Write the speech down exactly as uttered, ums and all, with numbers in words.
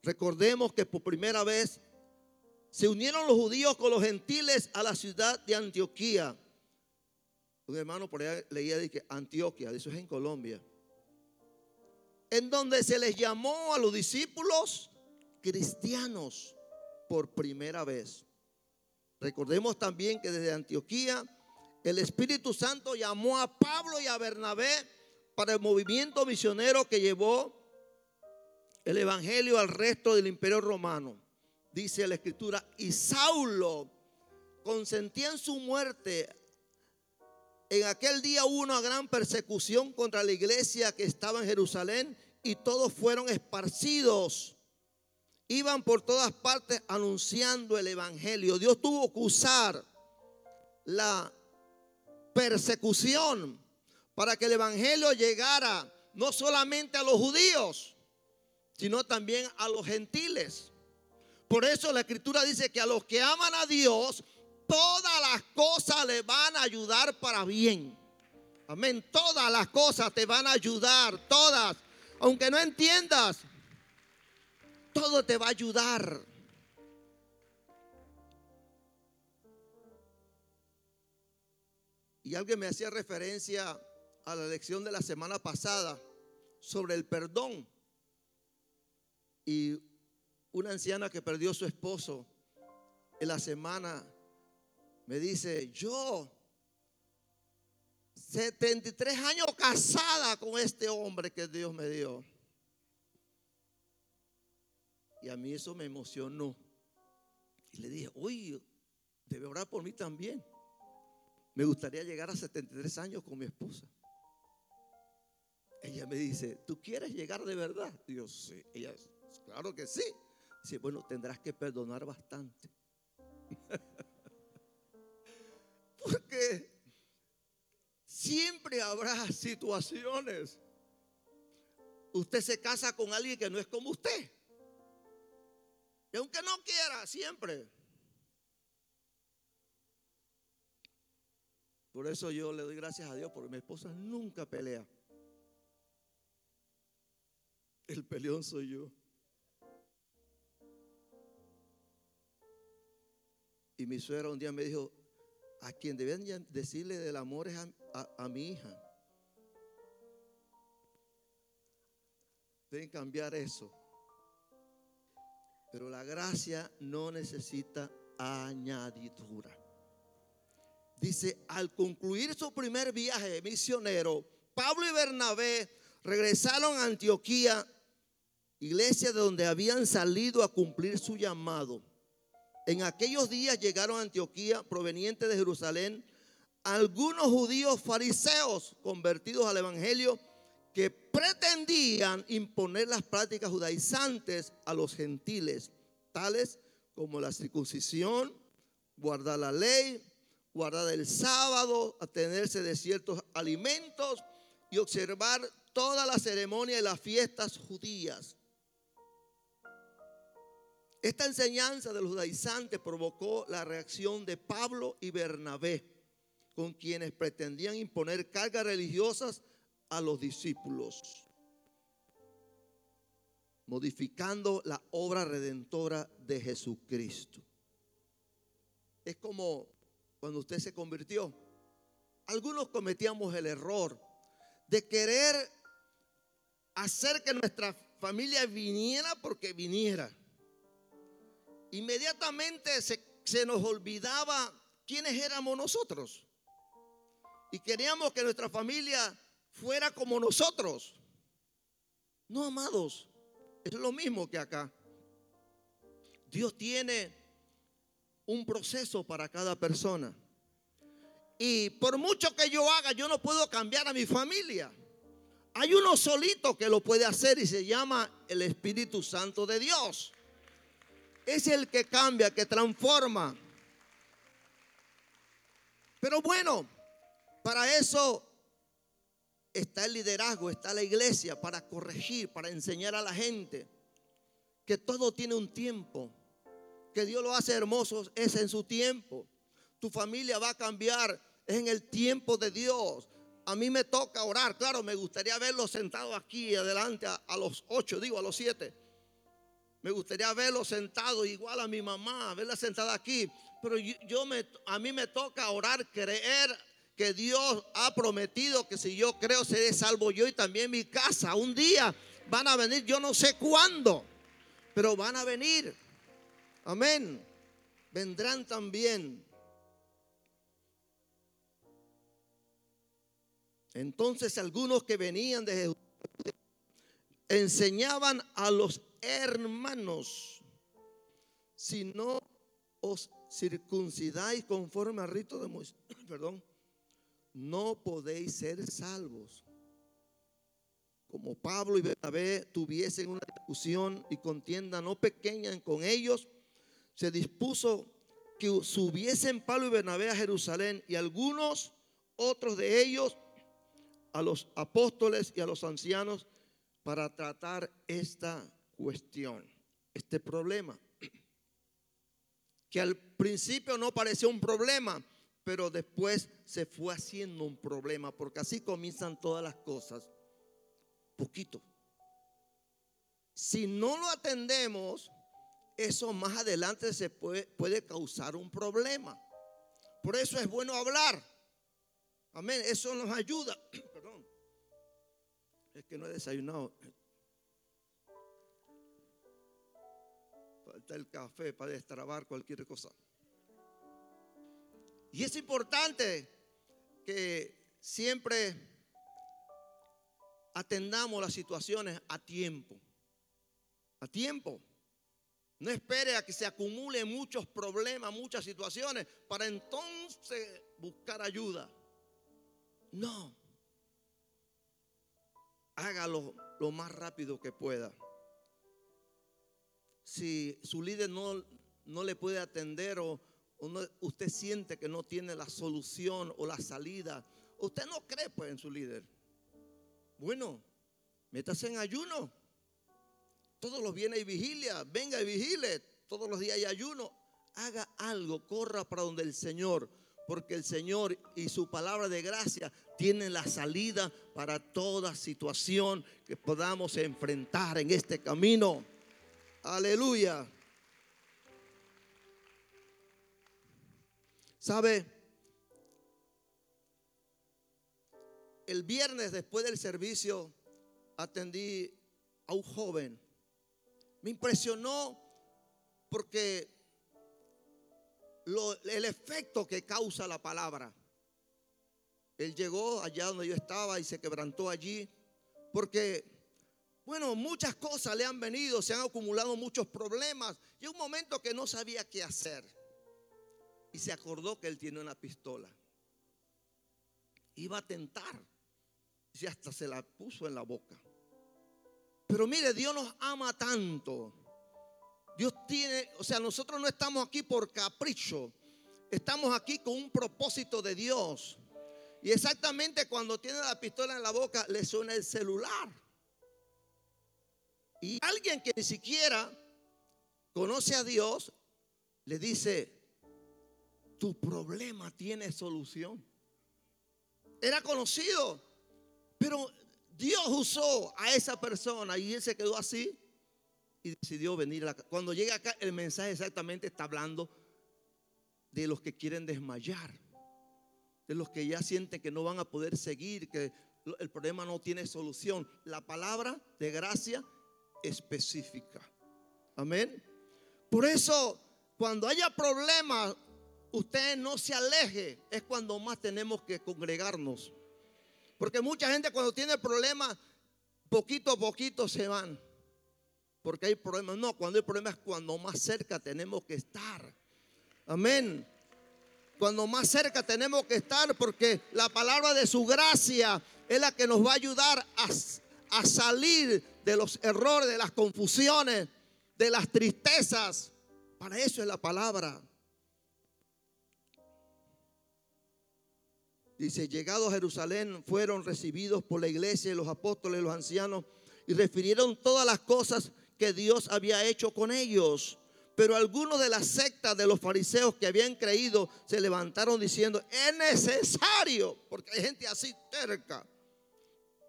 Recordemos que por primera vez se unieron los judíos con los gentiles a la ciudad de Antioquía. Un hermano por allá leía de que Antioquia, eso es en Colombia, en donde se les llamó a los discípulos cristianos por primera vez. Recordemos también que desde Antioquía el Espíritu Santo llamó a Pablo y a Bernabé para el movimiento misionero que llevó el evangelio al resto del imperio romano. Dice la escritura: y Saulo consentía en su muerte. En aquel día hubo una gran persecución contra la iglesia que estaba en Jerusalén, y todos fueron esparcidos. Iban por todas partes anunciando el evangelio. Dios tuvo que usar la persecución para que el evangelio llegara no solamente a los judíos, sino también a los gentiles. Por eso la escritura dice que a los que aman a Dios, todas las cosas le van a ayudar para bien. Amén. Todas las cosas te van a ayudar, todas. Aunque no entiendas, todo te va a ayudar. Y alguien me hacía referencia a la lección de la semana pasada sobre el perdón. Y una anciana que perdió a su esposo en la semana me dice: yo, setenta y tres años casada con este hombre que Dios me dio. Y a mí eso me emocionó. Y le dije: oye, debe orar por mí también. Me gustaría llegar a setenta y tres años con mi esposa. Ella me dice: ¿tú quieres llegar de verdad? Y yo: sí. Ella: claro que sí. Dice: bueno, tendrás que perdonar bastante. Porque siempre habrá situaciones. Usted se casa con alguien que no es como usted. Y aunque no quiera, siempre. Por eso yo le doy gracias a Dios, porque mi esposa nunca pelea. El peleón soy yo. Y mi suegra un día me dijo: a quien deben decirle del amor es a, a, a mi hija. Deben cambiar eso. Pero la gracia no necesita añadidura. Dice: al concluir su primer viaje misionero, Pablo y Bernabé regresaron a Antioquía, iglesia de donde habían salido a cumplir su llamado. En aquellos días llegaron a Antioquía, provenientes de Jerusalén, algunos judíos fariseos convertidos al evangelio, que pretendían imponer las prácticas judaizantes a los gentiles, tales como la circuncisión, guardar la ley, guardar el sábado, atenerse de ciertos alimentos y observar toda la ceremonia y las fiestas judías. Esta enseñanza de los judaizantes provocó la reacción de Pablo y Bernabé, con quienes pretendían imponer cargas religiosas a los discípulos, modificando la obra redentora de Jesucristo. Es como cuando usted se convirtió. Algunos cometíamos el error de querer hacer que nuestra familia viniera porque viniera. Inmediatamente se, se nos olvidaba quiénes éramos nosotros. Y queríamos que nuestra familia fuera como nosotros. No, amados, es lo mismo que acá. Dios tiene un proceso para cada persona. Y por mucho que yo haga, yo no puedo cambiar a mi familia. Hay uno solito que lo puede hacer y se llama el Espíritu Santo de Dios. Es el que cambia, que transforma. Pero bueno, para eso está el liderazgo, está la iglesia, para corregir, para enseñar a la gente que todo tiene un tiempo, que Dios lo hace hermoso, es en su tiempo. Tu familia va a cambiar, es en el tiempo de Dios. A mí me toca orar, claro, me gustaría verlos sentados aquí adelante a, a los ocho, digo a los siete. Me gustaría verlo sentado igual a mi mamá, verla sentada aquí. Pero yo, yo me, a mí me toca orar, creer que Dios ha prometido que si yo creo seré salvo yo y también mi casa. Un día van a venir, yo no sé cuándo, pero van a venir. Amén. Vendrán también. Entonces algunos que venían de Jesús enseñaban a los hermanos: si no os circuncidáis conforme al rito de Moisés, perdón, no podéis ser salvos. Como Pablo y Bernabé tuviesen una discusión y contienda no pequeña con ellos, se dispuso que subiesen Pablo y Bernabé a Jerusalén, y algunos otros de ellos a los apóstoles y a los ancianos, para tratar esta cuestión, este problema, que al principio no parecía un problema, pero después se fue haciendo un problema, porque así comienzan todas las cosas, poquito. Si no lo atendemos, eso más adelante se puede, puede causar un problema. Por eso es bueno hablar. Amén, eso nos ayuda. Perdón, es que no he desayunado. Falta el café para destrabar cualquier cosa. Y es importante que siempre atendamos las situaciones a tiempo. A tiempo. No espere a que se acumulen muchos problemas, muchas situaciones, para entonces buscar ayuda. No. Hágalo lo más rápido que pueda. Si su líder no, no le puede atender, o, o no, usted siente que no tiene la solución o la salida, usted no cree pues en su líder, bueno, métase en ayuno. Todos los viernes hay vigilia, venga y vigile. Todos los días hay ayuno. Haga algo, corra para donde el Señor, porque el Señor y su palabra de gracia tienen la salida para toda situación que podamos enfrentar en este camino. Aleluya. ¿Sabe? El viernes después del servicio atendí a un joven. Me impresionó porque lo, el efecto que causa la palabra. Él llegó allá donde yo estaba y se quebrantó allí porque, bueno, muchas cosas le han venido, se han acumulado muchos problemas, y un momento que no sabía qué hacer, y se acordó que él tiene una pistola. Iba a tentar y hasta se la puso en la boca. Pero mire, Dios nos ama tanto. Dios tiene, o sea, nosotros no estamos aquí por capricho. Estamos aquí con un propósito de Dios. Y exactamente cuando tiene la pistola en la boca, le suena el celular. Y alguien que ni siquiera conoce a Dios le dice: tu problema tiene solución. Era conocido, pero Dios usó a esa persona y él se quedó así y decidió venir a la, cuando llega acá, el mensaje exactamente está hablando de los que quieren desmayar, de los que ya sienten que no van a poder seguir, que el problema no tiene solución. La palabra de gracia específica. Amén. Por eso, cuando haya problemas, usted no se aleje. Es cuando más tenemos que congregarnos. Porque mucha gente cuando tiene problemas, poquito a poquito se van. Porque hay problemas. No, cuando hay problemas es cuando más cerca tenemos que estar. Amén. Cuando más cerca tenemos que estar, porque la palabra de su gracia es la que nos va a ayudar a, a salir de los errores, de las confusiones, de las tristezas. Para eso es la palabra. Dice: llegado a Jerusalén, fueron recibidos por la iglesia y los apóstoles y los ancianos, y refirieron todas las cosas que Dios había hecho con ellos. Pero algunos de la secta de los fariseos que habían creído se levantaron diciendo: es necesario, porque hay gente así terca,